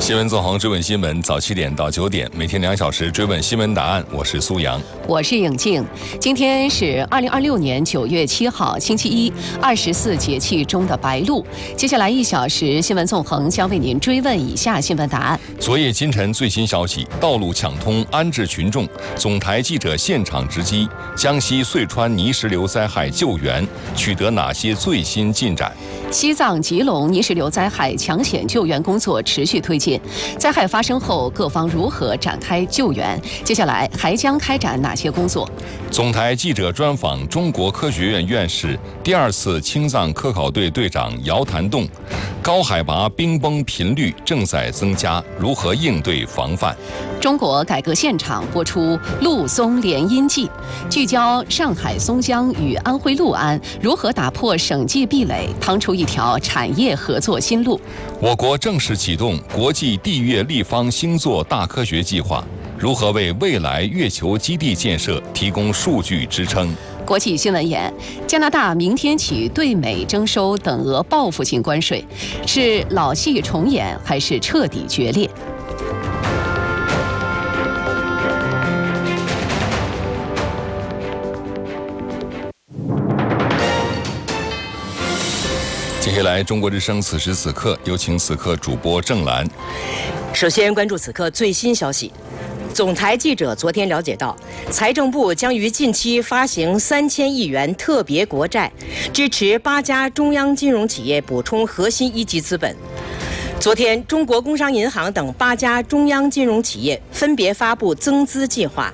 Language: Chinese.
新闻纵横追问新闻，早7点到9点，每天2小时追问新闻答案。我是苏阳， 我是颖静。今天是2026年9月7号，星期一，24节气中的白露。接下来1小时，新闻纵横将为您追问以下新闻答案。 昨夜今晨最新消息：道路抢通，安置群众。总台记者现场直击江西遂川泥石流灾害救援，取得哪些最新进展？ 西藏、吉隆泥石流灾害抢险救援工作持续推进。灾害发生后，各方如何展开救援？接下来还将开展哪些工作？ 总台记者专访中国科学院院士、第2次青藏科考队队长姚谭栋。高海拔冰崩频率正在增加，如何应对防范？ 中国改革现场播出陆松联姻记，聚焦上海松江与安徽六安如何打破省际壁垒，趟出一条产业合作新路。 我国正式启动国际地月立方星座大科学计划，如何为未来月球基地建设提供数据支撑？ 国际新闻言，加拿大明天起对美征收等额报复性关税，是老戏重演还是彻底决裂？ 接下来，中国之声此时此刻，有请此刻主播郑兰。 首先关注此刻最新消息。总台记者昨天了解到，财政部将于近期发行3000亿元特别国债，支持8家中央金融企业补充核心一级资本。昨天，中国工商银行等8家中央金融企业分别发布增资计划，